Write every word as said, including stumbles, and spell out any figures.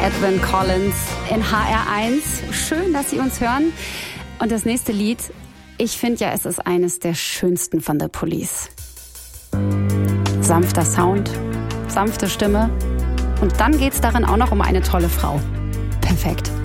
Edwyn Collins in H R eins. Schön, dass Sie uns hören. Und das nächste Lied, ich finde ja, es ist eines der schönsten von The Police. Sanfter Sound, sanfte Stimme und dann geht's darin auch noch um eine tolle Frau. Perfekt.